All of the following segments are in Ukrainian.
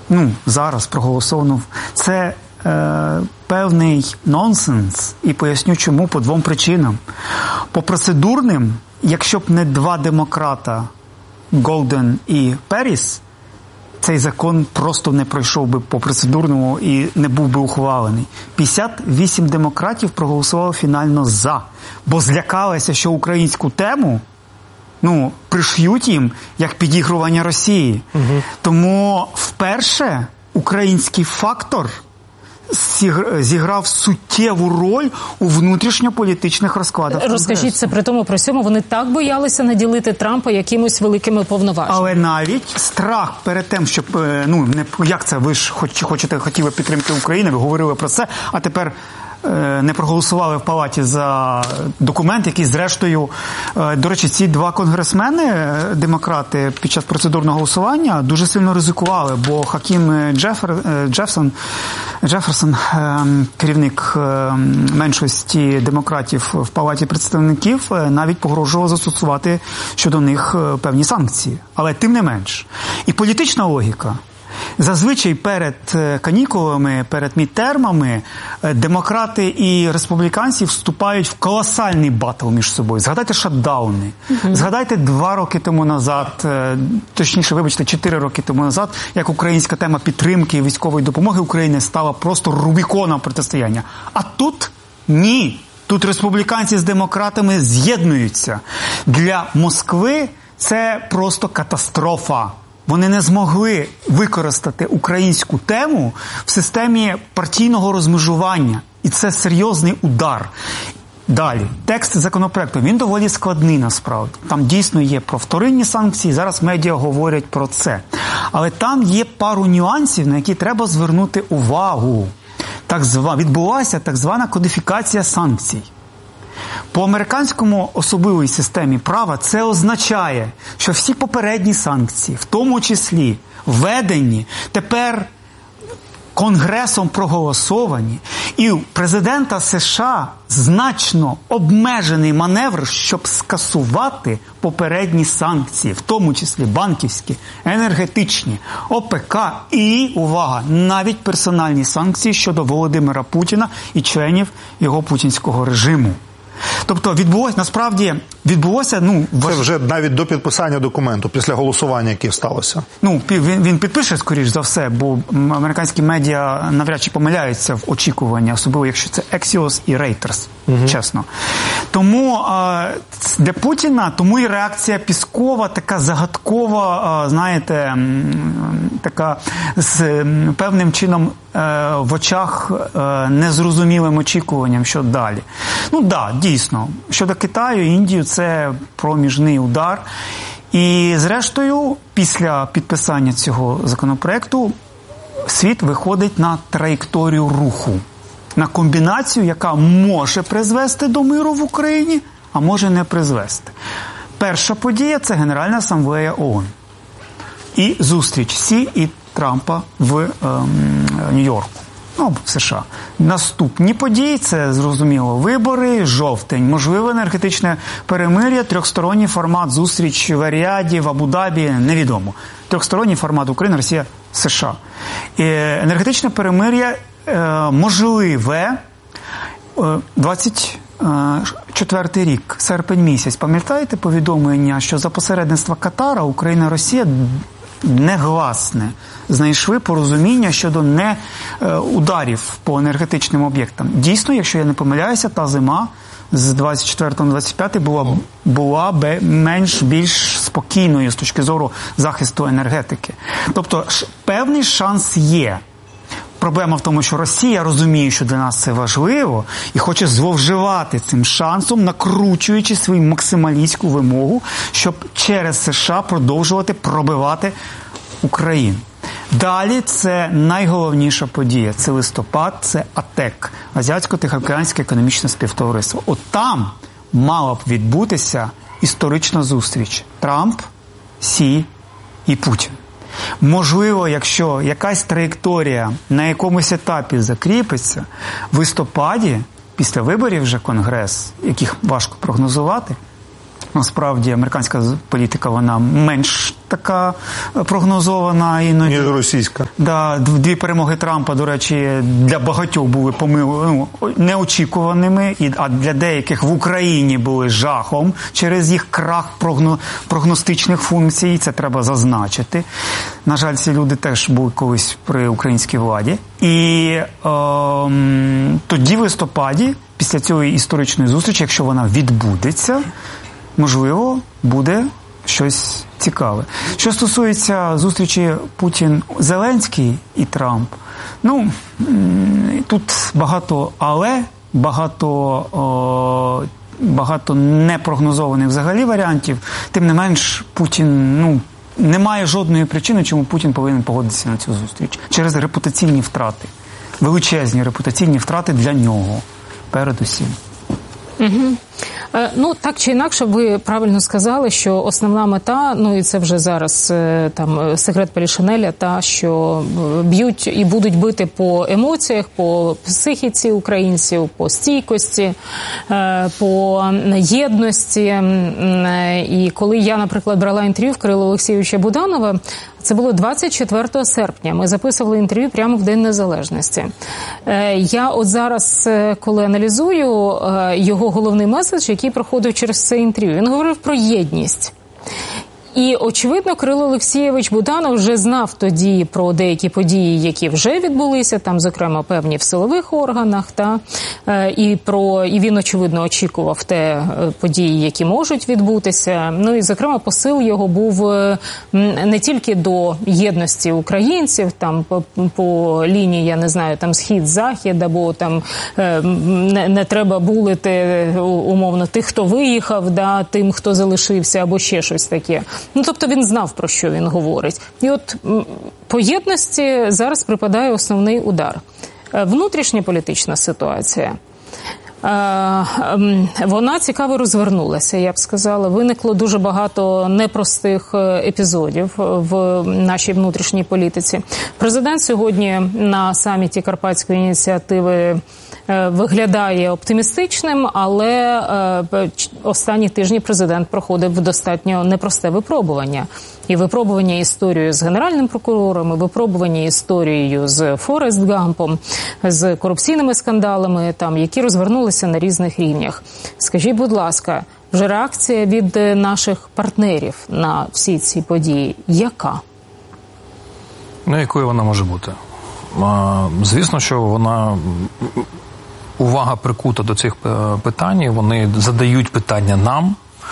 зараз проголосовано. Це певний нонсенс, і поясню чому, по двом причинам. По процедурним, якщо б не два демократа, Голден і Перріс, цей закон просто не пройшов би по процедурному і не був би ухвалений. 58 демократів проголосували фінально «за», бо злякалися, що українську тему пришьють їм як підігрування Росії. Тому вперше український фактор зіграв суттєву роль у внутрішньополітичних розкладах. Розкажіть, це при тому при всьому вони так боялися наділити Трампа якимось великими повноваженнями. Але навіть страх перед тим, щоб, як це, ви ж хотіли підтримки України, ви говорили про це, а тепер не проголосували в Палаті за документ, який зрештою, до речі, ці два конгресмени, демократи, під час процедурного голосування дуже сильно ризикували, бо Хакім Джеферсон, керівник меншості демократів в Палаті представників, навіть погрожував застосувати щодо них певні санкції. Але тим не менш. І політична логіка. Зазвичай перед канікулами, перед мідтермами демократи і республіканці вступають в колосальний батл між собою. Згадайте шатдауни. Згадайте 2 роки тому назад, точніше, вибачте, 4 роки тому назад, як українська тема підтримки і військової допомоги України стала просто рубіконом протистояння. А тут ні. Тут республіканці з демократами з'єднуються. Для Москви це просто катастрофа. Вони не змогли використати українську тему в системі партійного розмежування. І це серйозний удар. Далі. Текст законопроекту, він доволі складний насправді. Там дійсно є про вторинні санкції, зараз медіа говорять про це. Але там є пару нюансів, на які треба звернути увагу. Відбулася так звана кодифікація санкцій. По американському особливій системі права це означає, що всі попередні санкції, в тому числі введені, тепер Конгресом проголосовані, і у президента США значно обмежений маневр, щоб скасувати попередні санкції, в тому числі банківські, енергетичні, ОПК і, увага, навіть персональні санкції щодо Володимира Путіна і членів його путінського режиму. Тобто відбулося, це вже навіть до підписання документу, після голосування, яке сталося. Він підпише, скоріш за все, бо американські медіа навряд чи помиляються в очікуванні, особливо якщо це Axios і Reuters, чесно. Тому для Путіна, тому і реакція Піскова така загадкова, знаєте, така з певним чином в очах незрозумілим очікуванням, що далі. Дійсно. Щодо Китаю, Індію – це проміжний удар. І, зрештою, після підписання цього законопроекту світ виходить на траєкторію руху. На комбінацію, яка може призвести до миру в Україні, а може не призвести. Перша подія – це Генеральна асамблея ООН. І зустріч Сі і Трампа в Нью-Йорку. В США. Наступні події – це, зрозуміло, вибори, жовтень, можливе енергетичне перемир'я, трьохсторонній формат зустріч в Аріаді, в Абу-Дабі, невідомо. Трьохсторонній формат Україна, Росія, США. Енергетичне перемир'я можливе 24-й рік, серпень місяць. Пам'ятаєте повідомлення, що за посередництва Катара Україна і Росія негласне знайшли порозуміння щодо ударів по енергетичним об'єктам. Дійсно, якщо я не помиляюся, та зима з 24 на 25 була більш спокійною з точки зору захисту енергетики. Тобто певний шанс є. Проблема в тому, що Росія розуміє, що для нас це важливо, і хоче зловживати цим шансом, накручуючи свою максималістську вимогу, щоб через США продовжувати пробивати Україну. Далі це найголовніша подія. Це листопад, це АТЕК, Азіатсько-Тихоокеанське економічне співтовариство. От там мала б відбутися історична зустріч Трамп, Сі і Путін. Можливо, якщо якась траєкторія на якомусь етапі закріпиться, в листопаді, після виборів вже Конгрес, яких важко прогнозувати, насправді американська політика, вона менш така прогнозована іноді. Ніж російська. Да, 2 перемоги Трампа, до речі, для багатьох були неочікуваними, а для деяких в Україні були жахом через їх крах прогностичних функцій, це треба зазначити. На жаль, ці люди теж були колись при українській владі. І тоді в листопаді, після цієї історичної зустрічі, якщо вона відбудеться, можливо, буде щось цікаве. Що стосується зустрічі Путін-Зеленський і Трамп, тут багато «але», багато непрогнозованих взагалі варіантів. Тим не менш, Путін, немає жодної причини, чому Путін повинен погодитися на цю зустріч. Через репутаційні втрати. Величезні репутаційні втрати для нього. Передусім. Так чи інакше, ви правильно сказали, що основна мета, і це вже зараз там секрет Полішинеля, та, що б'ють і будуть бити по емоціях, по психіці українців, по стійкості, по єдності. І коли я, наприклад, брала інтерв'ю в Кирила Олексійовича Буданова, це було 24 серпня. Ми записували інтерв'ю прямо в День Незалежності. Я от зараз, коли аналізую його головний меседж, який проходив через це інтерв'ю, він говорив про єдність. І, очевидно, Кирило Олексійович Буданов вже знав тоді про деякі події, які вже відбулися, там, зокрема, певні в силових органах, і він, очевидно, очікував те події, які можуть відбутися. І, зокрема, посил його був не тільки до єдності українців, там, по лінії, я не знаю, там, схід-захід, або там не треба булити, умовно, тих, хто виїхав, тим, хто залишився, або ще щось таке. Тобто він знав, про що він говорить. І от по єдності зараз припадає основний удар. Внутрішня політична ситуація, вона цікаво розвернулася, я б сказала. Виникло дуже багато непростих епізодів в нашій внутрішній політиці. Президент сьогодні на саміті Карпатської ініціативи виглядає оптимістичним, але останні тижні президент проходив достатньо непросте випробування. І випробування історією з Генеральним прокурором, і випробування історією з Форест Гампом, з корупційними скандалами, які розвернулися на різних рівнях. Скажіть, будь ласка, вже реакція від наших партнерів на всі ці події яка? Якою вона може бути? Звісно, що увага прикута до цих питань, вони задають питання нам.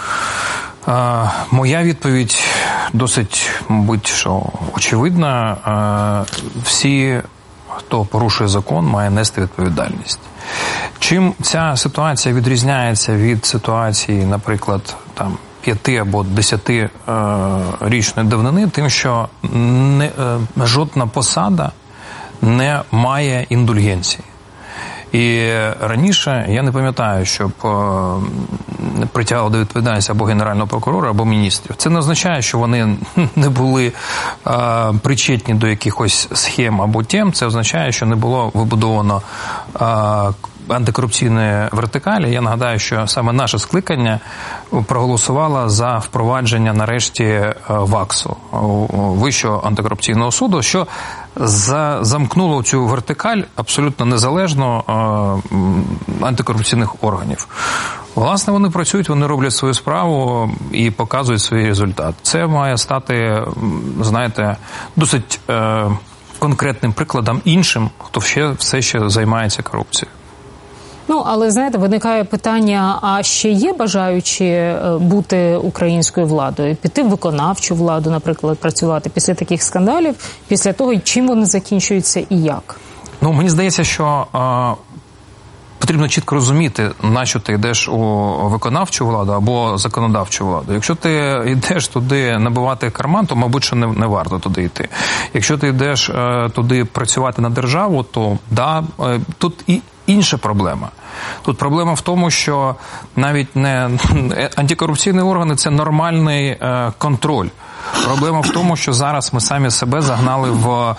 Моя відповідь досить, мабуть, що очевидна. Всі, хто порушує закон, має нести відповідальність. Чим ця ситуація відрізняється від ситуації, наприклад, 5 або 10-річної давнини, тим, що жодна посада не має індульгенції. І раніше я не пам'ятаю, щоб притягали до відповідальності або генерального прокурора, або міністрів. Це не означає, що вони не були причетні до якихось схем або тем. Це означає, що не було вибудовано антикорупційної вертикалі. Я нагадаю, що саме наше скликання проголосувало за впровадження нарешті ВАКСу, Вищого антикорупційного суду, що замкнуло цю вертикаль абсолютно незалежно антикорупційних органів. Власне, вони працюють, вони роблять свою справу і показують свій результат. Це має стати, знаєте, досить конкретним прикладом іншим, хто все ще займається корупцією. Але, знаєте, виникає питання, а ще є бажаючі бути українською владою, піти в виконавчу владу, наприклад, працювати після таких скандалів, після того, чим вони закінчуються і як? Мені здається, що потрібно чітко розуміти, на що ти йдеш у виконавчу владу або законодавчу владу. Якщо ти йдеш туди набивати карман, то, мабуть, що не варто туди йти. Якщо ти йдеш туди працювати на державу, то тут і інша проблема. Тут проблема в тому, що навіть не антикорупційні органи – це нормальний контроль. Проблема в тому, що зараз ми самі себе загнали в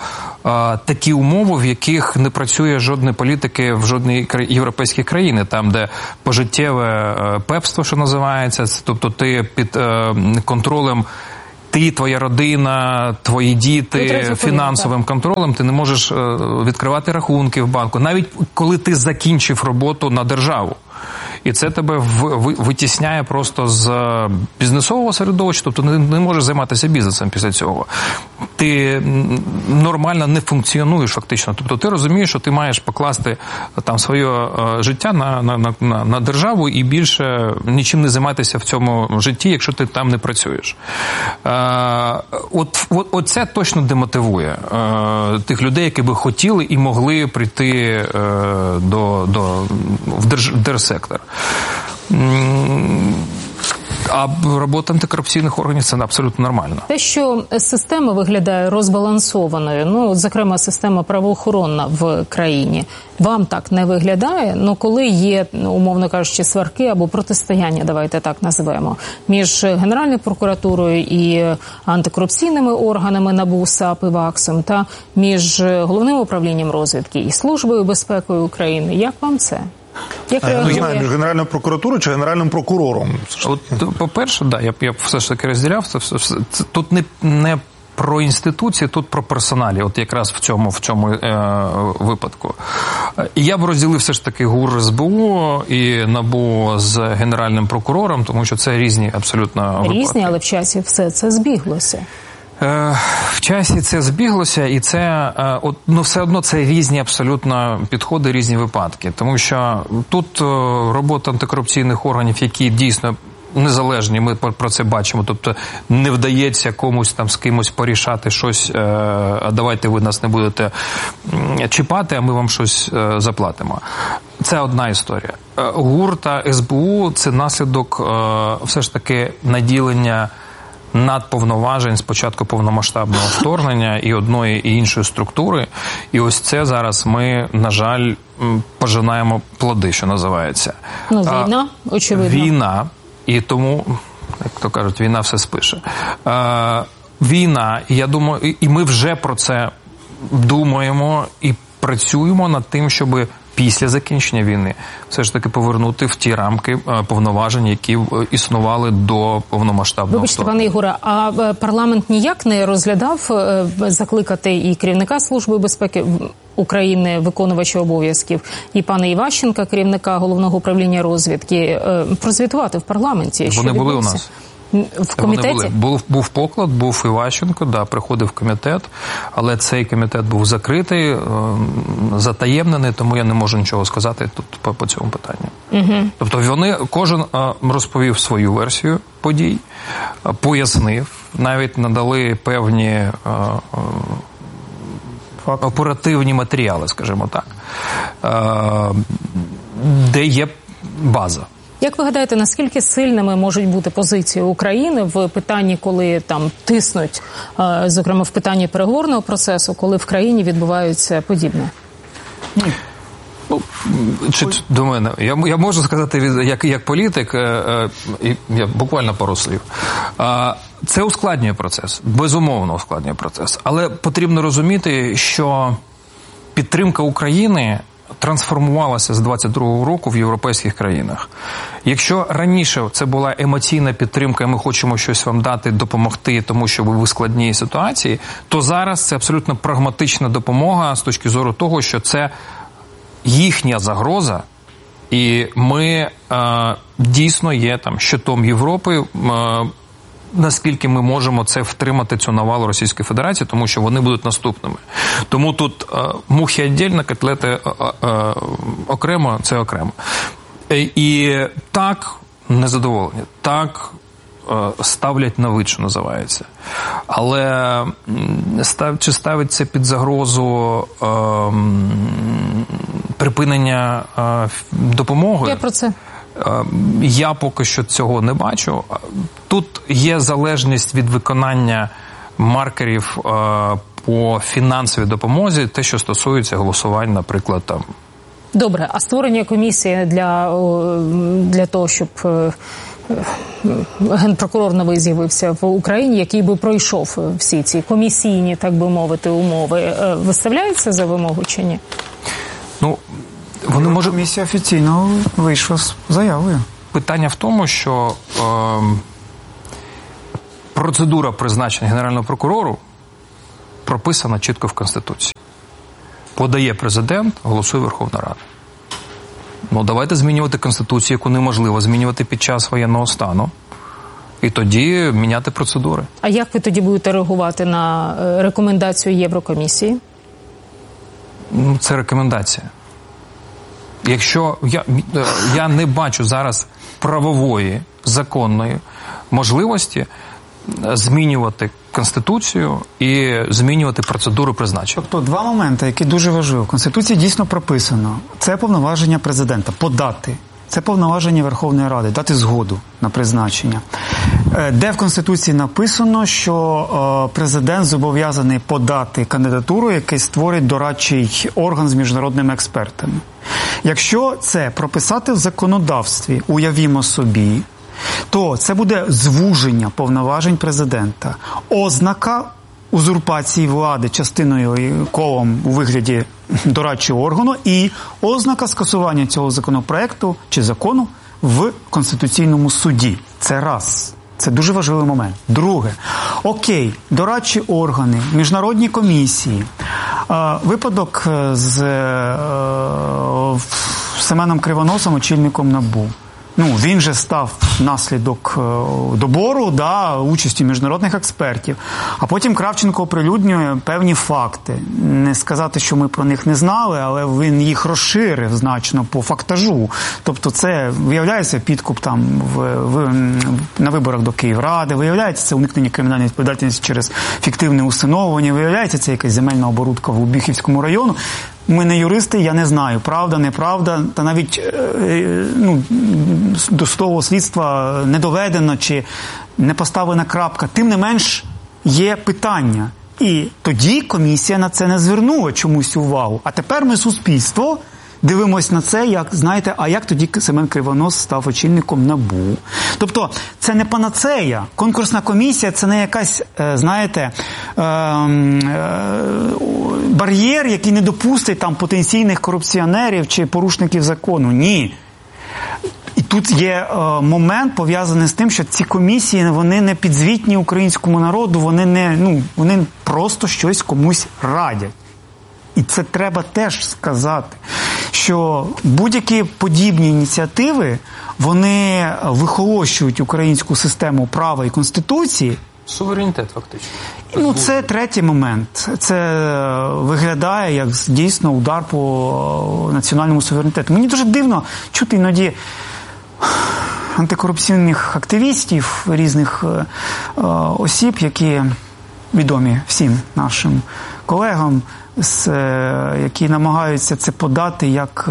такі умови, в яких не працює жодної політики в жодній європейській країні, там, де пожиттєве пепство, що називається, тобто ти під контролем, ти, твоя родина, твої діти, фінансовим контролем, ти не можеш відкривати рахунки в банку, навіть коли ти закінчив роботу на державу. І це тебе витісняє просто з бізнесового середовища, тобто не можеш займатися бізнесом після цього. Ти нормально не функціонуєш фактично. Тобто ти розумієш, що ти маєш покласти там своє життя на державу і більше нічим не займатися в цьому житті, якщо ти там не працюєш. Оце точно демотивує тих людей, які би хотіли і могли прийти в держсектор. А робота антикорупційних органів – це абсолютно нормально. Те, що система виглядає розбалансованою, зокрема система правоохоронна в країні, вам так не виглядає? Коли є, умовно кажучи, сварки або протистояння, давайте так називаємо, між Генеральною прокуратурою і антикорупційними органами НАБУ, САП і ВАКСом, та між Головним управлінням розвідки і Службою безпеки України, як вам це? Я не знаю, між Генеральною прокуратурою чи Генеральним прокурором? По-перше, я все ж таки розділяв. Тут не про інституції, тут про персоналі, якраз в цьому випадку. І я б розділив все ж таки ГУР СБУ і НАБУ з Генеральним прокурором, тому що це різні абсолютно випадки. Різні, але в часі все це збіглося. В часі це збіглося, і це, все одно це різні абсолютно підходи, різні випадки. Тому що тут робота антикорупційних органів, які дійсно незалежні, ми про це бачимо, тобто не вдається комусь там з кимось порішати щось, а давайте ви нас не будете чіпати, а ми вам щось заплатимо. Це одна історія. ГУР та СБУ – це наслідок все ж таки наділення надповноважень з початку повномасштабного вторгнення і одної, і іншої структури. І ось це зараз ми, на жаль, пожинаємо плоди, що називається. Війна, очевидно. Війна. І тому, як то кажуть, війна все спише. Війна, і я думаю, і ми вже про це думаємо і працюємо над тим, щоб після закінчення війни все ж таки повернути в ті рамки повноважень, які існували до повномасштабного Вибачте, пане Ігоре, а парламент ніяк не розглядав закликати і керівника Служби безпеки України, виконувача обов'язків, і пана Іващенка, керівника Головного управління розвідки, прозвітувати в парламенті? Вони були у нас. В комітеті? Був поклад, був Іващенко, приходив комітет, але цей комітет був закритий, затаємнений, тому я не можу нічого сказати тут по цьому питанню. Угу. Тобто кожен розповів свою версію подій, пояснив, навіть надали певні оперативні матеріали, скажімо так, де є база. Як ви гадаєте, наскільки сильними можуть бути позиції України в питанні, коли там тиснуть, зокрема в питанні переговорного процесу, коли в країні відбувається подібне? До мене. Я можу сказати, як політик, я буквально пару слів. Це ускладнює процес, безумовно ускладнює процес. Але потрібно розуміти, що підтримка України трансформувалася з 22-го року в європейських країнах. Якщо раніше це була емоційна підтримка, і ми хочемо щось вам дати, допомогти, тому що ви в складній ситуації, то зараз це абсолютно прагматична допомога з точки зору того, що це їхня загроза, і ми дійсно є там щитом Європи, наскільки ми можемо це втримати, цю навалу Російської Федерації, тому що вони будуть наступними. Тому тут мухи віддільно, котлети окремо, це окремо. І так незадоволені, так ставлять на вид, що називається. Але чи ставить це під загрозу припинення допомоги? Я про це. Я поки що цього не бачу. Тут є залежність від виконання маркерів по фінансовій допомозі, те, що стосується голосувань, наприклад, там. Добре, а створення комісії для того, щоб генпрокурор новий з'явився в Україні, який би пройшов всі ці комісійні, так би мовити, умови, виставляється за вимогу чи ні? Ну, вони можуть... Комісія офіційно вийшла з заявою. Питання в тому, що процедура призначення Генерального прокурору прописана чітко в Конституції. Подає президент, голосує Верховна Рада. Ну, давайте змінювати Конституцію, яку неможливо змінювати під час воєнного стану. І тоді міняти процедури. А як ви тоді будете реагувати на рекомендацію Єврокомісії? Ну, це рекомендація. Якщо я не бачу зараз правової, законної можливості змінювати Конституцію і змінювати процедуру призначення. Тобто два моменти, які дуже важливі. В Конституції дійсно прописано. Це повноваження президента – подати. Це повноваження Верховної Ради – дати згоду на призначення. Де в Конституції написано, що президент зобов'язаний подати кандидатуру, який створить дорадчий орган з міжнародними експертами. Якщо це прописати в законодавстві, уявімо собі, то це буде звуження повноважень президента. Ознака узурпації влади частиною колом у вигляді дорадчого органу і ознака скасування цього законопроекту чи закону в Конституційному суді. Це раз. Це дуже важливий момент. Друге. Окей, дорадчі органи, міжнародні комісії. Випадок з Семеном Кривоносом, очільником НАБУ. Ну, він же став внаслідок добору, участі міжнародних експертів. А потім Кравченко оприлюднює певні факти. Не сказати, що ми про них не знали, але він їх розширив значно по фактажу. Тобто це, виявляється, підкуп там на виборах до Київради, виявляється, це уникнення кримінальної відповідальності через фіктивне усиновлення, виявляється, це якась земельна оборудка в Обухівському району. Ми не юристи, я не знаю, правда, неправда, та навіть до судового слідства не доведено чи не поставлена крапка. Тим не менш, є питання. І тоді комісія на це не звернула чомусь увагу. А тепер ми, суспільство, дивимось на це, як, знаєте, а як тоді Семен Кривонос став очільником НАБУ? Тобто, це не панацея. Конкурсна комісія – це не якась, знаєте, бар'єр, який не допустить там потенційних корупціонерів чи порушників закону. Ні. І тут є момент, пов'язаний з тим, що ці комісії, вони не підзвітні українському народу, вони просто щось комусь радять. І це треба теж сказати, що будь-які подібні ініціативи, вони вихолощують українську систему права і Конституції. Суверенітет, фактично. Ну, це третій момент. Це виглядає як дійсно удар по національному суверенітету. Мені дуже дивно чути іноді антикорупційних активістів, різних осіб, які відомі всім нашим колегам, які намагаються це подати як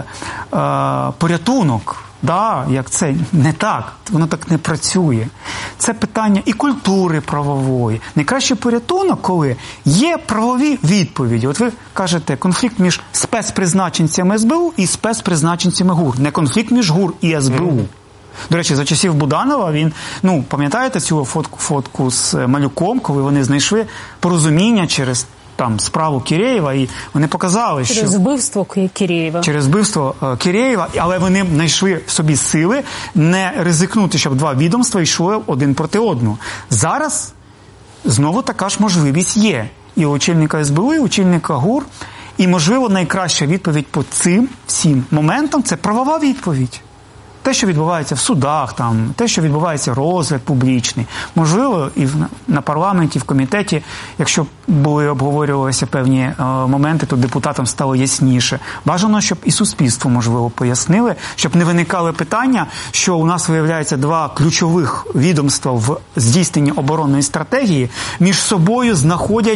порятунок. Як це не так, воно так не працює. Це питання і культури правової. Найкращий порятунок, коли є правові відповіді. От ви кажете, конфлікт між спецпризначенцями СБУ і спецпризначенцями ГУР. Не конфлікт між ГУР і СБУ. До речі, за часів Буданова він, пам'ятаєте цю фотку з Малюком, коли вони знайшли порозуміння через справу Кірєєва, і вони показали, що... Через вбивство Кірєєва. Через вбивство Кірєєва, але вони знайшли в собі сили не ризикнути, щоб два відомства йшли один проти одного. Зараз знову така ж можливість є. І у очільника СБУ, і у очільника ГУР. І, можливо, найкраща відповідь по цим всім моментам – це правова відповідь. Те, що відбувається в судах, те, що відбувається розгляд публічний. Можливо, і на парламенті, в комітеті, якщо обговорювалися певні моменти, то депутатам стало ясніше. Бажано, щоб і суспільство, можливо, пояснили, щоб не виникали питання, що у нас виявляється два ключових відомства в здійсненні оборонної стратегії, між собою знаходять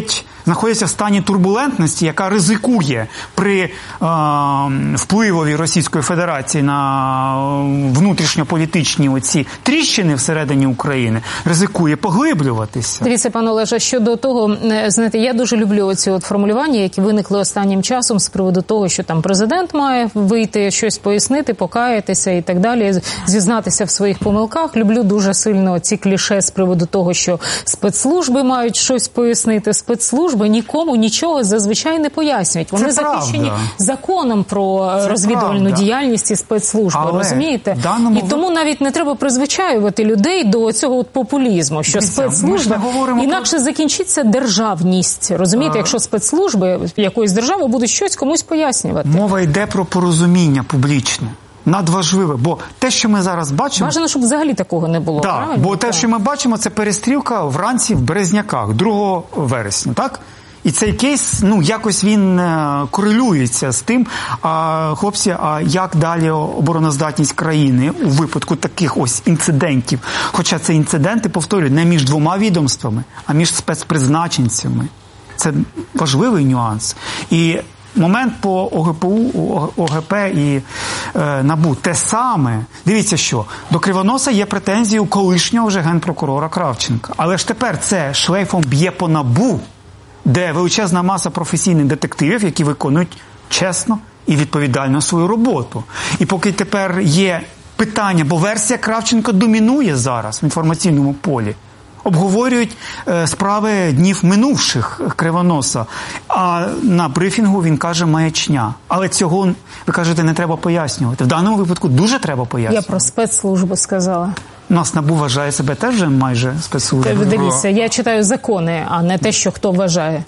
знаходяться в стані турбулентності, яка ризикує при впливові Російської Федерації на внутрішньополітичні оці тріщини всередині України, ризикує поглиблюватися. Дивіться, пане Олеже, щодо того, знаєте, я дуже люблю оці от формулювання, які виникли останнім часом з приводу того, що там президент має вийти, щось пояснити, покаятися і так далі, зізнатися в своїх помилках. Люблю дуже сильно ці кліше з приводу того, що спецслужби мають щось пояснити. Спецслужби нікому нічого зазвичай не пояснюють. Вони захищені законом про розвідувальну діяльність і спецслужби, розумієте? І тому навіть не треба призвичаювати людей до цього от популізму, що спецслужби інакше закінчиться державність. Розумієте, якщо спецслужби якоїсь держави будуть щось комусь пояснювати. Мова йде про порозуміння публічне. Надважливе, бо те, що ми зараз бачимо... Бажано, щоб взагалі такого не було, правильно? Бо те, що ми бачимо, це перестрілка вранці в Березняках, 2 вересня, так? І цей кейс, якось він корелюється з тим, хлопці, а як далі обороноздатність країни у випадку таких ось інцидентів? Хоча це інциденти, повторюю, не між 2 відомствами, а між спецпризначенцями. Це важливий нюанс. І момент по ОГПУ, ОГП і НАБУ те саме. Дивіться, що до Кривоноса є претензії у колишнього вже генпрокурора Кравченка. Але ж тепер це шлейфом б'є по НАБУ, де величезна маса професійних детективів, які виконують чесно і відповідально свою роботу. І поки тепер є питання, бо версія Кравченка домінує зараз в інформаційному полі, обговорюють справи днів минувших Кривоноса, а на брифінгу він каже маячня. Але цього, ви кажете, не треба пояснювати. В даному випадку дуже треба пояснювати. Я про спецслужби сказала. У нас НАБУ вважає себе теж вже майже спецслужбою. Дивіться, я читаю закони, а не те, що хто вважає.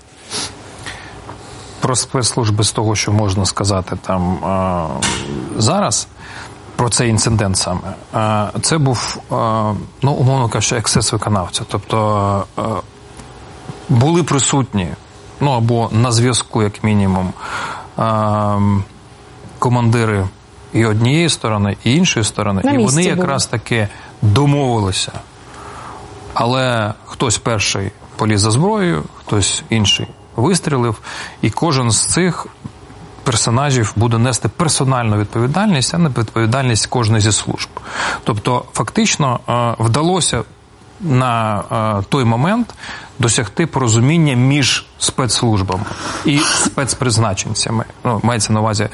Про спецслужби з того, що можна сказати там зараз, про цей інцидент саме, це був, умовно кажучи, ексцес виконавця. Тобто були присутні, або на зв'язку, як мінімум, командири і однієї сторони, і іншої сторони. І вони якраз таки домовилися. Але хтось перший поліз за зброєю, хтось інший вистрілив, і кожен з цих персонажів буде нести персональну відповідальність, а не відповідальність кожної зі служб. Тобто, фактично, вдалося на той момент досягти порозуміння між спецслужбами і спецпризначенцями. Мається на увазі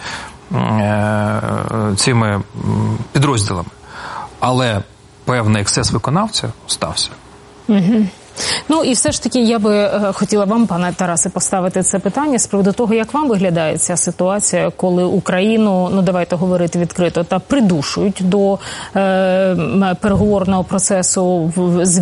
цими підрозділами. Але певний ексцес виконавця стався. Угу. І все ж таки я би хотіла вам, пане Тарасе, поставити це питання з приводу того, як вам виглядає ця ситуація, коли Україну, давайте говорити відкрито, та придушують до переговорного процесу з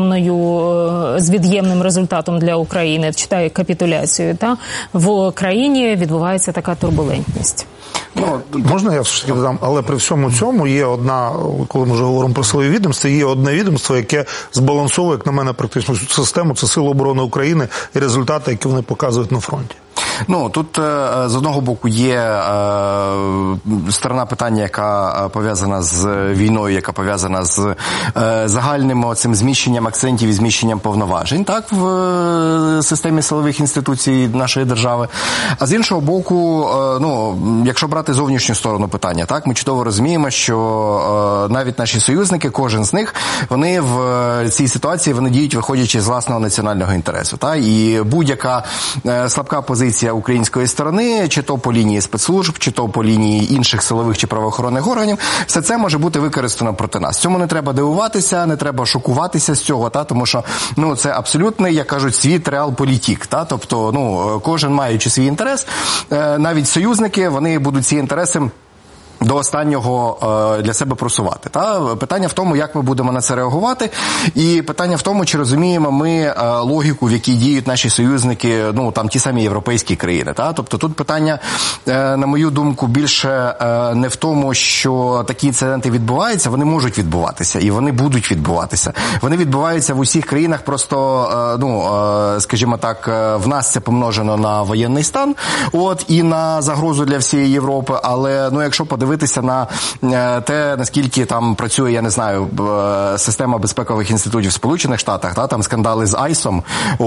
від'ємним результатом для України, читаю капітуляцію, в країні відбувається така турбулентність. Можна я все-таки додам? Але при всьому цьому є одна, коли ми вже говоримо про силові відомства, є одне відомство, яке збалансовує, як на мене, практично всю систему, це Сили оборони України і результати, які вони показують на фронті. Тут з одного боку є сторона питання, яка пов'язана з війною, яка пов'язана з загальним цим зміщенням акцентів і зміщенням повноважень, так, в системі силових інституцій нашої держави. А з іншого боку, якщо брати зовнішню сторону питання, так, ми чудово розуміємо, що навіть наші союзники, кожен з них, вони в цій ситуації вони діють, виходячи з власного національного інтересу, так, і будь-яка слабка позиція української сторони, чи то по лінії спецслужб, чи то по лінії інших силових чи правоохоронних органів, все це може бути використано проти нас. Цьому не треба дивуватися, не треба шокуватися з цього, тому що це абсолютний, як кажуть, світ реалполітік. Тобто, кожен маючи свій інтерес, навіть союзники, вони будуть ці інтереси до останнього для себе просувати. Питання в тому, як ми будемо на це реагувати, і питання в тому, чи розуміємо ми логіку, в якій діють наші союзники, ті самі європейські країни. Тобто тут питання, на мою думку, більше не в тому, що такі інциденти відбуваються, вони можуть відбуватися, і вони будуть відбуватися. Вони відбуваються в усіх країнах, просто, скажімо так, в нас це помножено на воєнний стан, і на загрозу для всієї Європи, але, якщо подивитися подивитися на те, наскільки там працює, я не знаю, система безпекових інститутів в Сполучених Штатах, там скандали з ICE,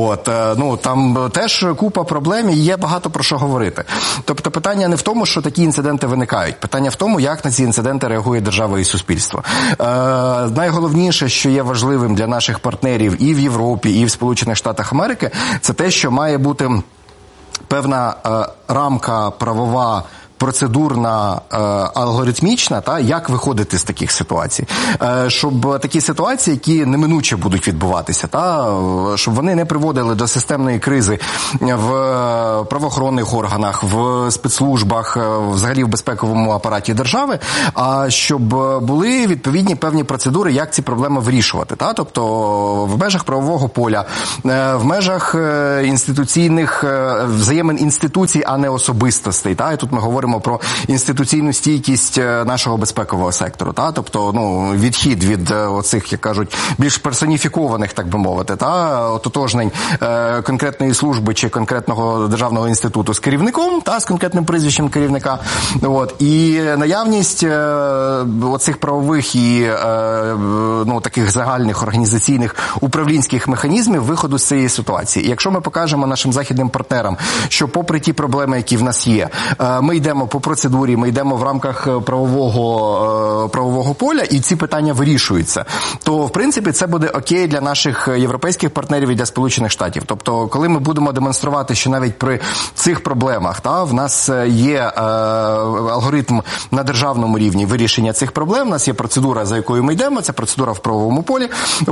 там теж купа проблем і є багато про що говорити. Тобто питання не в тому, що такі інциденти виникають. Питання в тому, як на ці інциденти реагує держава і суспільство. Найголовніше, що є важливим для наших партнерів і в Європі, і в Сполучених Штатах Америки, це те, що має бути певна рамка правова, процедурна, алгоритмічна, як виходити з таких ситуацій. Щоб такі ситуації, які неминуче будуть відбуватися, щоб вони не приводили до системної кризи в правоохоронних органах, в спецслужбах, взагалі в безпековому апараті держави, а щоб були відповідні певні процедури, як ці проблеми вирішувати. Тобто в межах правового поля, в межах інституційних взаємин інституцій, а не особистостей. І тут ми говоримо про інституційну стійкість нашого безпекового сектору, тобто відхід від оцих, як кажуть, більш персоніфікованих, так би мовити, ототожнень конкретної служби чи конкретного державного інституту з керівником, з конкретним прізвищем керівника, і наявність оцих правових і таких загальних організаційних управлінських механізмів виходу з цієї ситуації. І якщо ми покажемо нашим західним партнерам, що попри ті проблеми, які в нас є, ми йдемо по процедурі, ми йдемо в рамках правового поля, і ці питання вирішуються, то, в принципі, це буде окей для наших європейських партнерів і для Сполучених Штатів. Тобто, коли ми будемо демонструвати, що навіть при цих проблемах, в нас є алгоритм на державному рівні вирішення цих проблем, у нас є процедура, за якою ми йдемо, це процедура в правовому полі,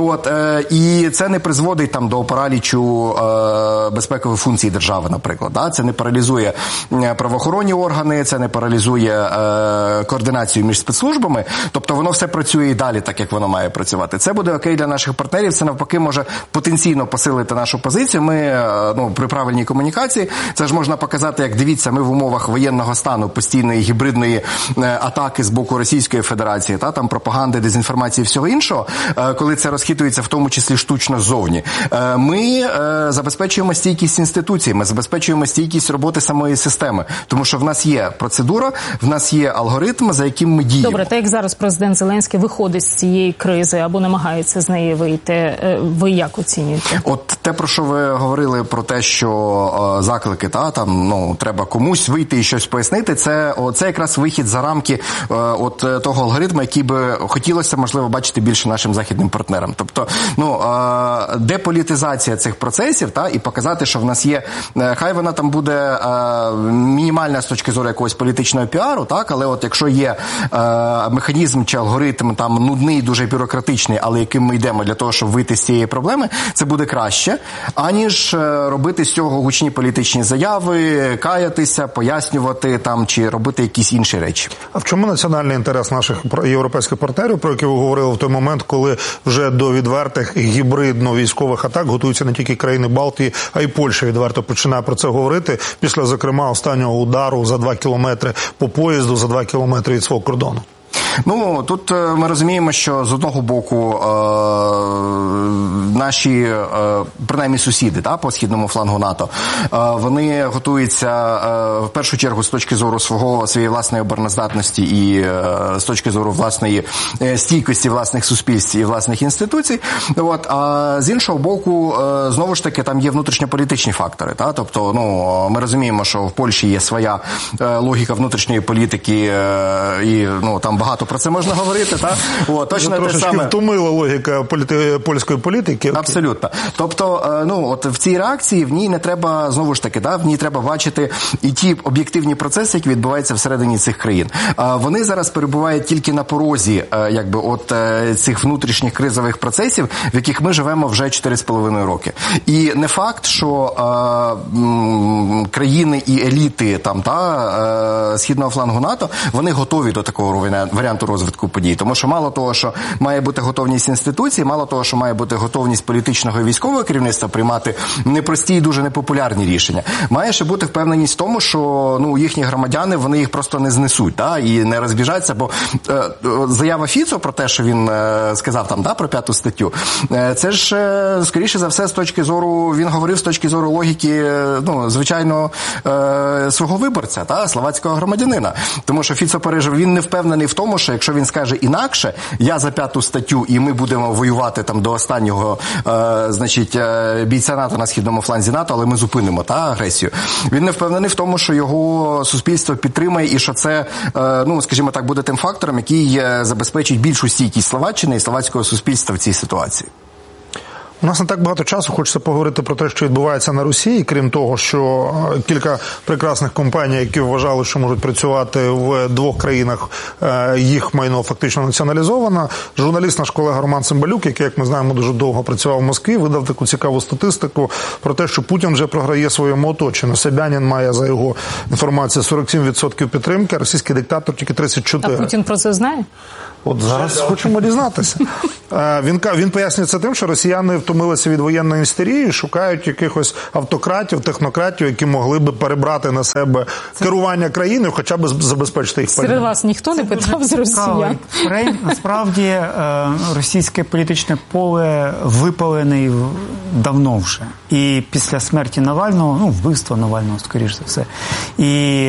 і це не призводить до паралічу безпекових функцій держави, наприклад. Це не паралізує правоохоронні органи, це не паралізує координацію між спецслужбами, тобто воно все працює і далі так, як воно має працювати. Це буде окей для наших партнерів, це навпаки може потенційно посилити нашу позицію. Ми, при правильній комунікації, це ж можна показати, як дивіться, ми в умовах воєнного стану, постійної гібридної атаки з боку Російської Федерації, там пропаганди, дезінформації і всього іншого, коли це розхитується в тому числі штучно ззовні. Ми забезпечуємо стійкість інституцій, ми забезпечуємо стійкість роботи самої системи, тому що в нас є процедура, в нас є алгоритм, за яким ми діємо. Добре, так як зараз президент Зеленський виходить з цієї кризи або намагається з неї вийти, ви як оцінюєте? От те, про що ви говорили, про те, що заклики, треба комусь вийти і щось пояснити, це якраз вихід за рамки того алгоритму, який би хотілося, можливо, бачити більше нашим західним партнерам. Тобто, деполітизація цих процесів, і показати, що в нас є, хай вона там буде мінімальна з точки зору якогось політичного піару, але якщо є механізм чи алгоритм нудний, дуже бюрократичний, але яким ми йдемо для того, щоб вийти з цієї проблеми, це буде краще, аніж робити з цього гучні політичні заяви, каятися, пояснювати чи робити якісь інші речі. А в чому національний інтерес наших європейських партнерів, про які ви говорили в той момент, коли вже до відвертих гібридно-військових атак готуються не тільки країни Балтії, а й Польща відверто починає про це говорити, після, зокрема, останнього удару за 2 кілометри по поїзду, за 2 кілометри від свого кордону? Тут ми розуміємо, що з одного боку наші, принаймні сусіди, по східному флангу НАТО, вони готуються в першу чергу з точки зору своєї власної обороноздатності і з точки зору власної стійкості власних суспільств і власних інституцій. А з іншого боку, знову ж таки, там є внутрішньополітичні фактори. Тобто, ми розуміємо, що в Польщі є своя логіка внутрішньої політики і там багато про це можна говорити, точно те трошечки саме. Втомила логіка польської політики. Абсолютно. Тобто, в цій реакції в ній не треба, знову ж таки, в ній треба бачити і ті об'єктивні процеси, які відбуваються всередині цих країн. Вони зараз перебувають тільки на порозі, цих внутрішніх кризових процесів, в яких ми живемо вже 4,5 роки. І не факт, що країни і еліти східного флангу НАТО, вони готові до такого варіанту варіанту розвитку подій. Тому що мало того, що має бути готовність інституцій, мало того, що має бути готовність політичного і військового керівництва приймати непрості і дуже непопулярні рішення. Має ще бути впевненість в тому, що їхні громадяни, вони їх просто не знесуть, і не розбіжаться, бо заява Фіцо про те, що він сказав там, про 5 статтю, це ж, скоріше за все, з точки зору, він говорив з точки зору логіки, звичайно, свого виборця, словацького громадянина. Тому що Фіцо пережив, він не впевнений в тому, що якщо він скаже інакше, я за 5 статтю і ми будемо воювати там до останнього, бійця НАТО на східному фланзі НАТО, але ми зупинимо агресію. Він не впевнений в тому, що його суспільство підтримає і що це, скажімо так, буде тим фактором, який забезпечить більшу стійкість Словаччини і словацького суспільства в цій ситуації. У нас не так багато часу, хочеться поговорити про те, що відбувається на Росії, крім того, що кілька прекрасних компаній, які вважали, що можуть працювати в 2 країнах, їх майно фактично націоналізовано. Журналіст, наш колега Роман Цимбалюк, який, як ми знаємо, дуже довго працював в Москві, видав таку цікаву статистику про те, що Путін вже програє своєму оточенню. Собянін має, за його інформацією, 47% підтримки, російський диктатор тільки 34%. А Путін про це знає? От зараз хочемо дізнатися. Він пояснює це тим, що росіяни втомилися від воєнної істерії, шукають якихось автократів, технократів, які могли би перебрати на себе керування країною, хоча б забезпечити їх пальне. Серед вас ніхто не питав з росіян? Насправді, російське політичне поле випалене давно вже. І після смерті Навального, вбивства Навального, скоріш за все, і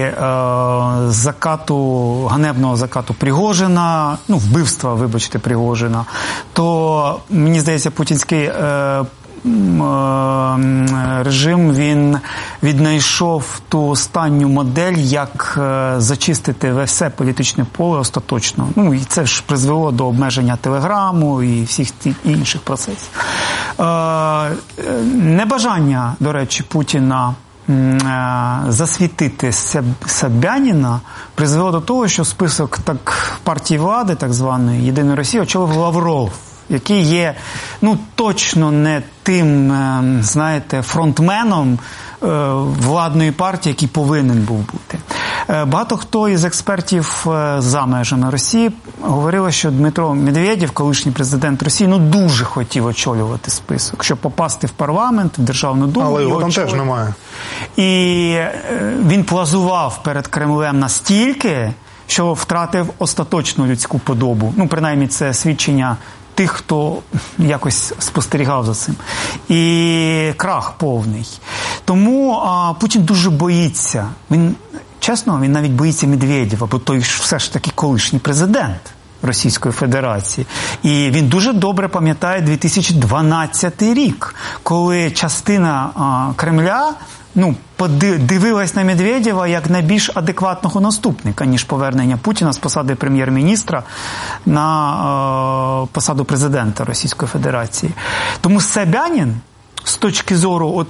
ганебного закату Пригожина, вбивства, вибачте, Пригожина, то, мені здається, путінський режим, він віднайшов ту останню модель, як зачистити все політичне поле остаточно. І це ж призвело до обмеження Телеграму і всіх інших процесів. Небажання, до речі, Путіна засвітити Собяніна призвело до того, що список партії влади, так званої Єдиної Росії, очолив Лавров, який є, точно не тим, фронтменом владної партії, який повинен був бути. Багато хто із експертів за межами Росії говорили, що Дмитро Медведєв, колишній президент Росії, дуже хотів очолювати список, щоб попасти в парламент, в Державну Думу. Але його там теж немає. І він плазував перед Кремлем настільки, що втратив остаточну людську подобу. Принаймні, це свідчення тих, хто якось спостерігав за цим. І крах повний. Тому Путін дуже боїться. Чесно, він навіть боїться Медведєва, бо той все ж таки колишній президент Російської Федерації. І він дуже добре пам'ятає 2012 рік, коли частина Кремля дивилась на Медведєва як найбільш адекватного наступника, ніж повернення Путіна з посади прем'єр-міністра на посаду президента Російської Федерації. Тому Собянін, з точки зору